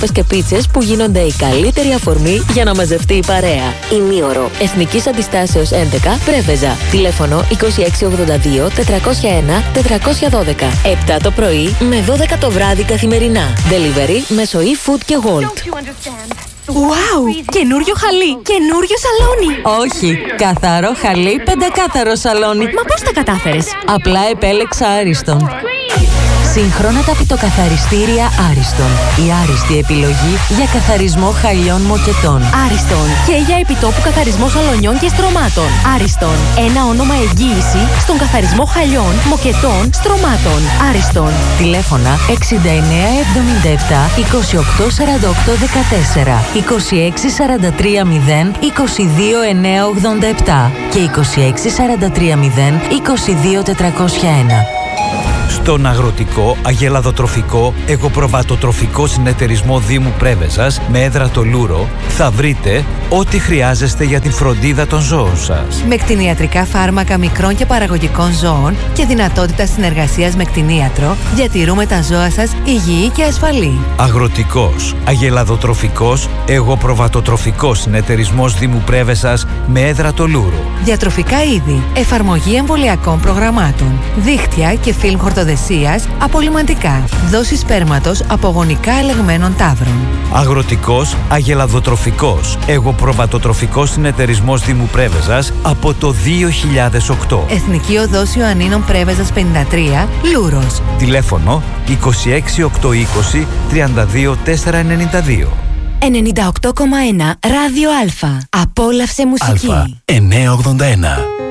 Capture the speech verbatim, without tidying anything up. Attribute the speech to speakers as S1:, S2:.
S1: και πίτσες που γίνονται η καλύτερη αφορμή για να μαζευτεί η παρέα. Ημίωρο. Εθνικής Αντιστάσεως έντεκα, Πρέβεζα. Τηλέφωνο είκοσι έξι ογδόντα δύο τετρακόσια ένα τετρακόσια δώδεκα. επτά το πρωί με δώδεκα το βράδυ καθημερινά. Delivery μέσω eFood και Wolt.
S2: Wow! Καινούριο χαλί, καινούριο σαλόνι.
S3: Όχι, καθαρό χαλί, πεντακάθαρο σαλόνι.
S2: Μα πώς τα κατάφερες?
S3: Απλά επέλεξα Άριστον. Σύγχρονα τα πιτοκαθαριστήρια Άριστον. Η άριστη επιλογή για καθαρισμό χαλιών μοκετών.
S2: Άριστον. Και για επιτόπου καθαρισμό σαλονιών και στρωμάτων. Άριστον. Ένα όνομα εγγύηση στον καθαρισμό χαλιών, μοκετών, στρωμάτων. Άριστον.
S3: Τηλέφωνα εξήντα εννέα εβδομήντα επτά είκοσι οκτώ σαράντα οκτώ δεκατέσσερα, είκοσι έξι σαράντα τρία μηδέν είκοσι δύο εννιακόσια ογδόντα επτά και είκοσι έξι σαράντα τρία μηδέν είκοσι δύο τετρακόσια ένα.
S4: Στον αγροτικό, αγελαδοτροφικό, εγωπροβατοτροφικό συνεταιρισμό Δήμου Πρέβεζας με έδρα το Λούρο θα βρείτε ό,τι χρειάζεστε για την φροντίδα των ζώων σας.
S5: Με κτηνιατρικά φάρμακα μικρών και παραγωγικών ζώων και δυνατότητα συνεργασίας με κτηνίατρο, διατηρούμε τα ζώα σας υγιή και ασφαλή.
S4: Αγροτικός, αγελαδοτροφικός, εγωπροβατοτροφικός συνεταιρισμός Δήμου Πρέβεζας με έδρα το Λούρο.
S5: Διατροφικά είδη, εφαρμογή εμβολιακών προγραμμάτων, δίχτυα και φιλμ χορτοδεσίας, απολυμαντικά, δόση σπέρματος από γονικά ελεγμένων ταύρων.
S4: Αγροτικός, αγελαδοτροφικός, εγωπροβατοτροφικός συνεταιρισμός Δήμου Πρέβεζας από το δύο χιλιάδες οκτώ.
S5: Εθνική Οδός Ιωαννίνων Πρέβεζας πενήντα τρία, Λούρος.
S4: Τηλέφωνο είκοσι έξι οκτακόσια είκοσι τριάντα δύο τετρακόσια ενενήντα δύο.
S2: ενενήντα οκτώ κόμμα ένα Ράδιο Α. Απόλαυσε μουσική.
S6: Α εννιακόσια ογδόντα ένα.